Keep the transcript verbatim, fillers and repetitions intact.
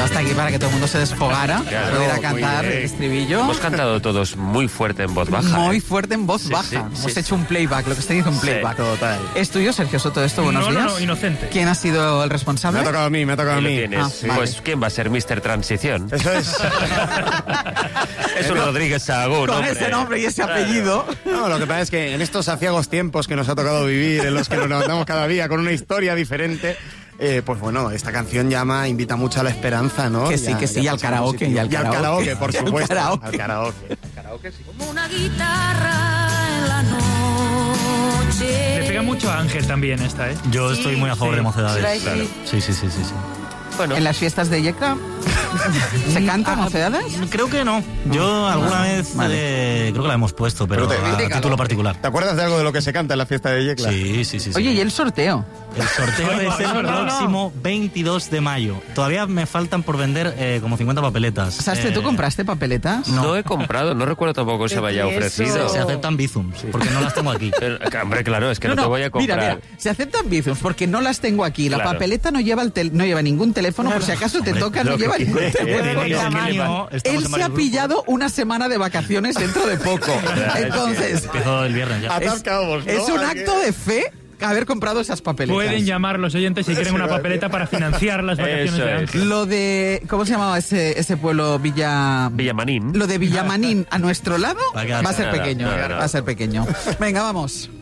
hasta aquí para que todo el mundo se desfogara, Claro, pudiera muy cantar bien. el estribillo. Hemos cantado todos muy fuerte en voz baja. Muy ¿eh? fuerte en voz Sí, baja. sí, Hemos sí, hecho sí. un playback, lo que se dice un Sí, playback. total. ¿Es tuyo, Sergio Soto, esto? Buenos No, no, días. no, inocente. ¿Quién ha sido el responsable? Me ha tocado a mí, me ha tocado a Ahí lo mí. tienes. Ah, sí. Pues ¿quién va a ser mister Transición? Eso es. Es un Rodríguez Sahagún, Con hombre. ese nombre y ese apellido. No, lo que pasa es que en estos aciagos tiempos que nos ha tocado vivir, en los que nos levantamos cada día con una historia diferente, eh, pues bueno, esta canción llama, invita mucho a la esperanza, ¿no? Que sí, Ya- que sí, ya y al pasa karaoke, positivo. y al karaoke. karaoke, por Y al supuesto. karaoke. Al karaoke. Karaoke, sí. Como una guitarra en la noche. Le pega mucho a Ángel también esta, ¿eh? Yo estoy muy a favor sí. de Mocedades. Claro. Claro. Sí, sí, sí, sí, sí. Bueno, ¿En las fiestas de Yecla se canta Mocedades? Creo que no. Yo alguna vez vale. eh, creo que la hemos puesto, pero, Pero te- a indícalo. título particular. ¿Te acuerdas de algo de lo que se canta en la fiesta de Yecla? Sí, sí, sí, sí. Oye, ¿y el sorteo? El sorteo Ay, es el no, no, no. próximo veintidós de mayo. Todavía me faltan por vender eh, como cincuenta papeletas. ¿Sabes, Eh, tú compraste papeletas? no he comprado, no recuerdo tampoco que se me haya ¿Qué es ofrecido. eso? Se aceptan bizums, porque no las tengo aquí. Pero, hombre, claro, es que no, te voy a mira, comprar. mira, se aceptan bizums porque no las tengo aquí. La Claro. papeleta no lleva, el tel- no lleva ningún teléfono, por si acaso te Hombre, toca, no lo lleva que ningún quiere. teléfono. Tenéis ¿qué le tamaño, estamos Él en se ha varios grupos. pillado una semana de vacaciones dentro de poco. Entonces, Empiezo el viernes ya. es, Atascados, ¿no? es un Aquí. acto de fe haber comprado esas papeletas. Pueden llamar los oyentes si quieren una iba a papeleta para financiar las vacaciones Eso de es. Ángel. Lo de, ¿cómo se llamaba ese, ese pueblo? Villa... Villamanín. Lo de Villamanín a nuestro lado Va a quedar va a ser nada, pequeño, nada, nada. va a ser pequeño. Venga, vamos.